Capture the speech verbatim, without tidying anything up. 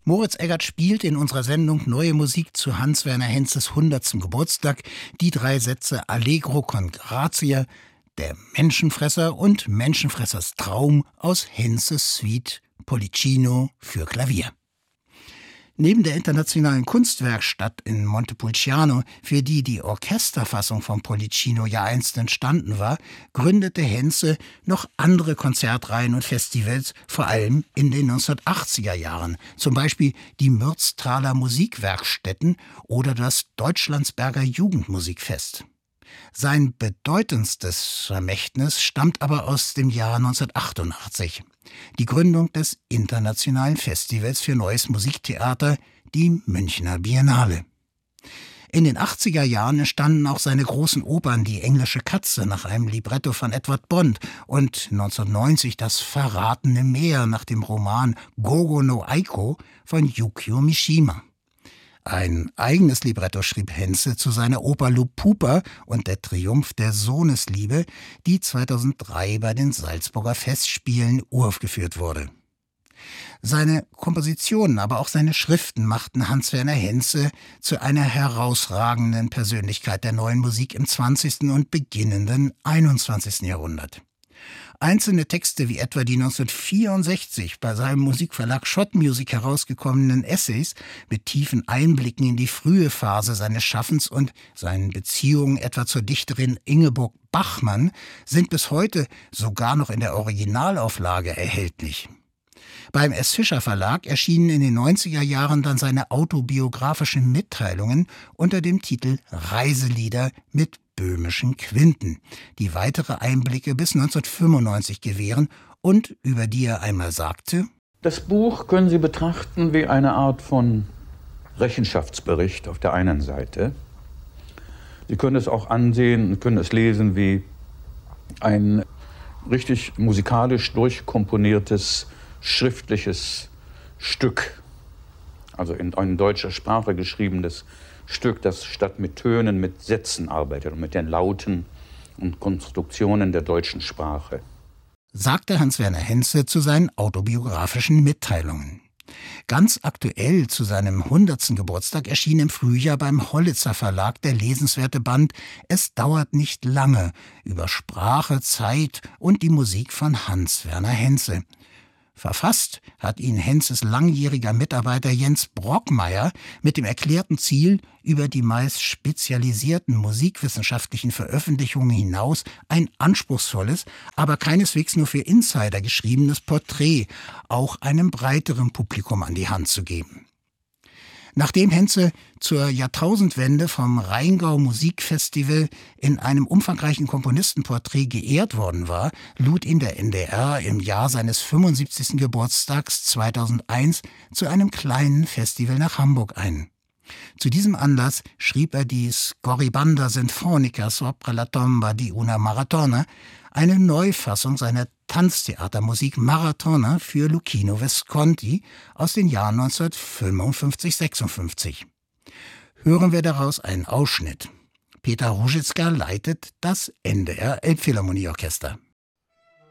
Moritz Eggert spielt in unserer Sendung Neue Musik zu Hans-Werner Henzes hundertsten Geburtstag die drei Sätze Allegro con gratia, Der Menschenfresser und Menschenfressers Traum aus Henzes Suite Pollicino für Klavier. Neben der Internationalen Kunstwerkstatt in Montepulciano, für die die Orchesterfassung von Pollicino ja einst entstanden war, gründete Henze noch andere Konzertreihen und Festivals, vor allem in den neunzehnhundertachtziger Jahren, zum Beispiel die Mürztaler Musikwerkstätten oder das Deutschlandsberger Jugendmusikfest. Sein bedeutendstes Vermächtnis stammt aber aus dem Jahr neunzehnhundertachtundachtzig. Die Gründung des Internationalen Festivals für Neues Musiktheater, die Münchner Biennale. In den achtziger Jahren entstanden auch seine großen Opern Die englische Katze nach einem Libretto von Edward Bond und neunzehnhundertneunzig Das verratene Meer nach dem Roman Gogo no Aiko von Yukio Mishima. Ein eigenes Libretto schrieb Henze zu seiner Oper Lupupa und der Triumph der Sohnesliebe, die zweitausenddrei bei den Salzburger Festspielen uraufgeführt wurde. Seine Kompositionen, aber auch seine Schriften machten Hans-Werner Henze zu einer herausragenden Persönlichkeit der neuen Musik im zwanzigsten und beginnenden einundzwanzigsten Jahrhundert. Einzelne Texte wie etwa die neunzehnhundertvierundsechzig bei seinem Musikverlag Schott Music herausgekommenen Essays mit tiefen Einblicken in die frühe Phase seines Schaffens und seinen Beziehungen etwa zur Dichterin Ingeborg Bachmann sind bis heute sogar noch in der Originalauflage erhältlich. Beim S. Fischer Verlag erschienen in den neunziger Jahren dann seine autobiografischen Mitteilungen unter dem Titel Reiselieder mit böhmischen Quinten, die weitere Einblicke bis neunzehnhundertfünfundneunzig gewähren und über die er einmal sagte: Das Buch können Sie betrachten wie eine Art von Rechenschaftsbericht auf der einen Seite. Sie können es auch ansehen und können es lesen wie ein richtig musikalisch durchkomponiertes schriftliches Stück, also in, in deutscher Sprache geschriebenes Stück, das statt mit Tönen mit Sätzen arbeitet und mit den Lauten und Konstruktionen der deutschen Sprache. Sagte Hans-Werner Henze zu seinen autobiografischen Mitteilungen. Ganz aktuell zu seinem hundertsten Geburtstag erschien im Frühjahr beim Hollitzer Verlag der lesenswerte Band Es dauert nicht lange über Sprache, Zeit und die Musik von Hans-Werner Henze. Verfasst hat ihn Henzes langjähriger Mitarbeiter Jens Brockmeier mit dem erklärten Ziel, über die meist spezialisierten musikwissenschaftlichen Veröffentlichungen hinaus ein anspruchsvolles, aber keineswegs nur für Insider geschriebenes Porträt auch einem breiteren Publikum an die Hand zu geben. Nachdem Henze zur Jahrtausendwende vom Rheingau Musikfestival in einem umfangreichen Komponistenporträt geehrt worden war, lud ihn der N D R im Jahr seines fünfundsiebzigsten Geburtstags zweitausendeins zu einem kleinen Festival nach Hamburg ein. Zu diesem Anlass schrieb er die Scorribanda Sinfonica sopra la tomba di una Maratona, eine Neufassung seiner Tanztheatermusik Maratona für Luchino Visconti aus den Jahren neunzehnhundertfünfundfünfzig sechsundfünfzig. Hören wir daraus einen Ausschnitt. Peter Ruzicka leitet das N D R Elbphilharmonieorchester.